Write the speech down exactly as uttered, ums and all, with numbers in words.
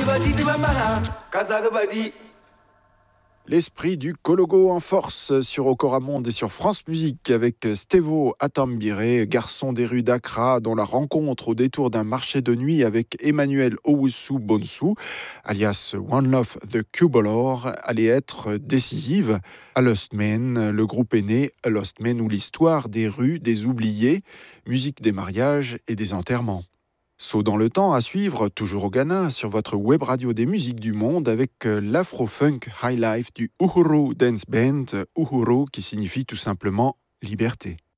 L'esprit du Kologo en force sur Okoramonde et sur France Musique avec Stevo Atambire, garçon des rues d'Accra, dont la rencontre au détour d'un marché de nuit avec Emmanuel Owusu Bonsu, alias One Love the Cubolor, allait être décisive. A Lost Man, le groupe est né, A Lost Man ou l'histoire des rues, des oubliés, musique des mariages et des enterrements. Saut dans le temps à suivre, toujours au Ghana, sur votre web radio des musiques du monde avec l'afro-funk high life du Uhuru Dance Band, Uhuru qui signifie tout simplement liberté.